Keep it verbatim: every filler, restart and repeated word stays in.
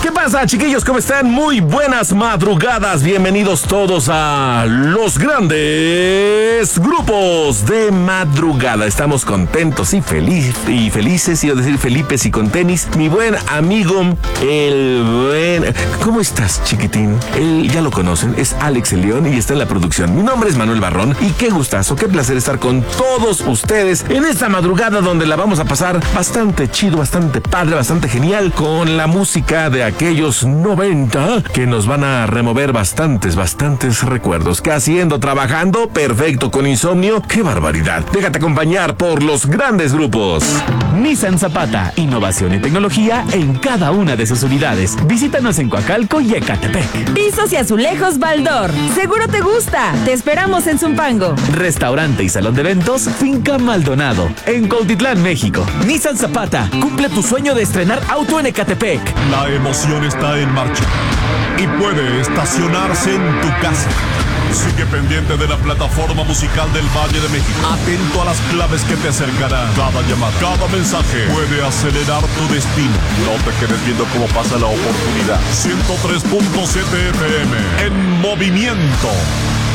¿Qué pasa, chiquillos? ¿Cómo están? Muy buenas madrugadas. Bienvenidos todos a los grandes grupos de madrugada. Estamos contentos y, feliz, y felices, iba a decir Felipes y con tenis. Mi buen amigo, el buen... ¿Cómo estás, chiquitín? Él ya lo conocen, es Alex el León y está en la producción. Mi nombre es Manuel Barrón y qué gustazo, qué placer estar con todos ustedes en esta madrugada donde la vamos a pasar bastante chido, bastante padre, bastante genial con la música de aquellos noventa que nos van a remover bastantes, bastantes recuerdos. ¿Qué haciendo? ¿Trabajando? Perfecto. ¿Con insomnio? ¡Qué barbaridad! Déjate acompañar por los grandes grupos. Nissan Zapata, innovación y tecnología en cada una de sus unidades. Visítanos en Coacalco y Ecatepec. Pisos y azulejos Baldor. Seguro te gusta. Te esperamos en Zumpango. Restaurante y salón de eventos Finca Maldonado, en Cuautitlán, México. Nissan Zapata, cumple tu sueño de estrenar auto en Ecatepec. La emoción está en marcha y puede estacionarse en tu casa. Sigue pendiente de la plataforma musical del Valle de México. Atento a las claves que te acercarán. Cada llamada, cada mensaje puede acelerar tu destino. No te quedes viendo cómo pasa la oportunidad. ciento tres punto siete F M en movimiento.